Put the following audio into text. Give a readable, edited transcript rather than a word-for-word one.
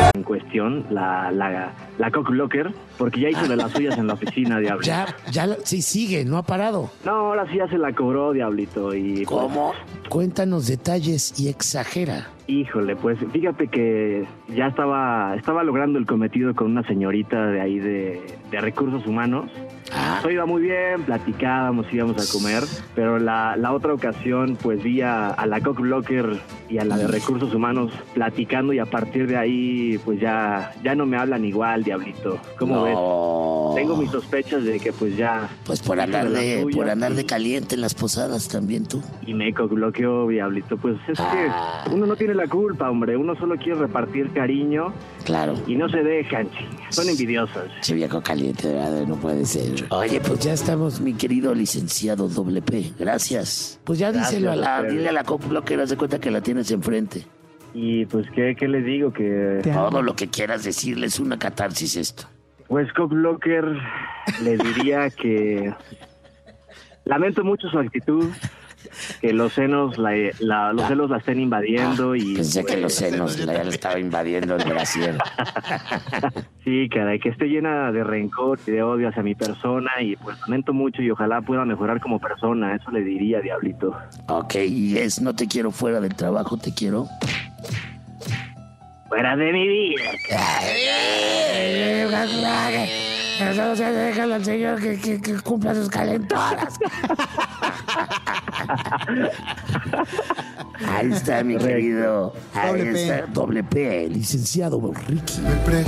en cuestión, la Cock Blocker, porque ya hizo de las suyas en la oficina, Diablito. Sí sigue, no ha parado. No, ahora sí ya se la cobró, Diablito. Y ¿Cómo? Cuéntanos detalles y exagera. Híjole, pues fíjate que ya estaba logrando el cometido con una señorita de ahí de recursos humanos. Todo iba muy bien, platicábamos, íbamos a comer, pero la otra ocasión pues vi a la Cock Blocker y a la de recursos humanos platicando, y a partir de ahí pues ya no me hablan igual, Diablito. ¿Cómo ves? Tengo mis sospechas de que pues ya... Pues por andar de caliente en las posadas también tú. Y me Cock bloqueó, Diablito. Pues es que uno no tiene la culpa, hombre. Uno solo quiere repartir cariño. Claro. Y no se dejan, son envidiosas. Che viejo caliente, ¿verdad? No puede ser. Oye, pues ya estamos, mi querido licenciado Doble P. Gracias. Pues ya díselo dile a la Cock Blocker, haz de cuenta que la tienes enfrente. Y pues, ¿qué les digo? Que todo lo que quieras decirle es una catarsis esto. Pues Cock Blocker le diría que lamento mucho su actitud, que los senos los celos la estén invadiendo y... Pensé que los senos ya le estaba invadiendo el brasier. Sí, caray, que esté llena de rencor y de odio hacia mi persona, y pues lamento mucho y ojalá pueda mejorar como persona, eso le diría, Diablito. Ok, y no te quiero fuera del trabajo, te quiero... fuera de mi vida. No se déjalo al señor que cumpla sus calentonas. Ahí está, mi querido. Ahí está, Doble P, licenciado Ricky.